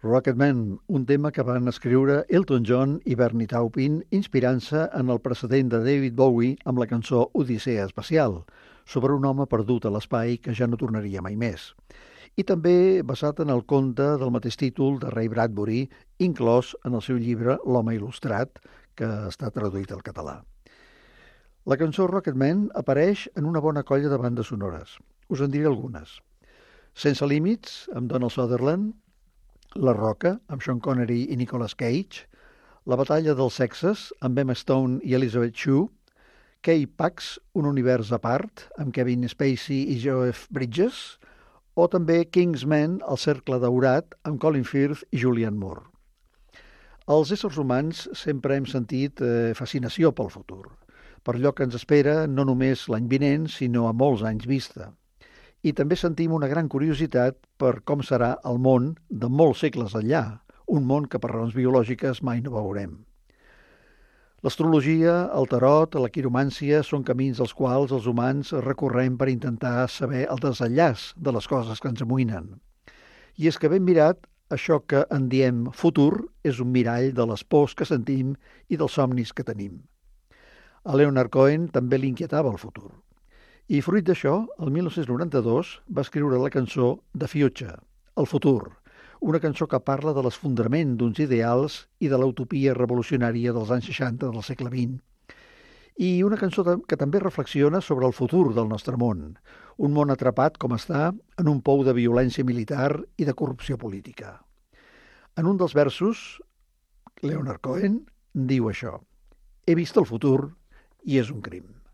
Rocketman, un tema que van escriure Elton John i Bernie Taupin, inspirant-se en el precedent de David Bowie amb la cançó Odissea Espacial, sobre un home perdut a l'espai que ja no tornaria mai més. I també basat en el conte del mateix títol de Ray Bradbury, inclòs en el seu llibre L'home il·lustrat, que està traduït al català. La cançó Rocketman apareix en una bona colla de bandes sonores. Us en diré algunes. Sense límits, amb Donald Sutherland, La Roca, amb Sean Connery i Nicolas Cage, La batalla dels sexes, amb Emma Stone i Elizabeth Shue, K-Pax, un univers a part, amb Kevin Spacey i Jeff Bridges, o també Kingsman, el cercle daurat, amb Colin Firth i Julianne Moore. Els éssers humans sempre hem sentit fascinació pel futur, per allò que ens espera no només l'any vinent, sinó a molts anys vista. I també sentim una gran curiositat per com serà el món de molts segles enllà, un món que per raons biològiques mai no veurem. L'astrologia, el tarot, la quiromància són camins als quals els humans recorrem per intentar saber el desenllaç de les coses que ens amoïnen. I és que ben mirat, això que en diem futur és un mirall de les pors que sentim i dels somnis que tenim. A Leonard Cohen també l'inquietava el futur. I fruit d'això, el 1992 va escriure la cançó The Future, el futur, una cançó que parla de l'esfondrament d'uns ideals i de l'utopia revolucionària dels anys 60 del segle XX. I una cançó que també reflexiona sobre el futur del nostre món, un món atrapat com està en un pou de violència militar i de corrupció política. En un dels versos, Leonard Cohen diu això: «He vist el futur i és un crim».